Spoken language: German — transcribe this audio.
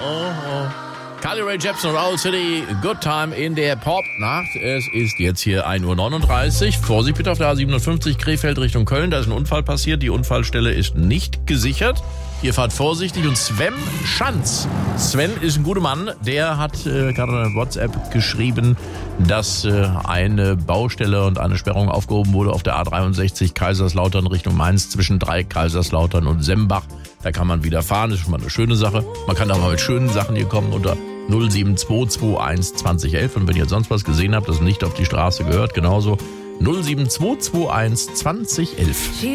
Carly Rae Jepsen und Owl City, Good Time in der Pop-Nacht. Es ist jetzt hier 1:39 Uhr. Vorsicht bitte auf der A57 Krefeld Richtung Köln. Da ist ein Unfall passiert. Die Unfallstelle ist nicht gesichert. Ihr fahrt vorsichtig. Und Sven Schanz. Sven ist ein guter Mann. Der hat gerade eine WhatsApp geschrieben, dass eine Baustelle und eine Sperrung aufgehoben wurde auf der A63 Kaiserslautern Richtung Mainz zwischen Dreieck Kaiserslautern und Sembach. Da kann man wieder fahren. Das ist schon mal eine schöne Sache. Man kann auch mal mit schönen Sachen hier kommen unter 07221 2011. Und wenn ihr sonst was gesehen habt, das nicht auf die Straße gehört, genauso 07221 2011.